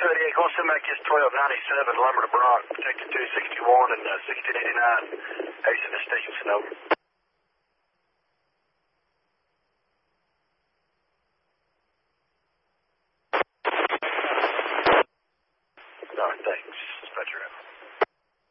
38, go send back his 1297, Lumber to Brock, Protected 261 and 1689, Ace of the Stevenson, over.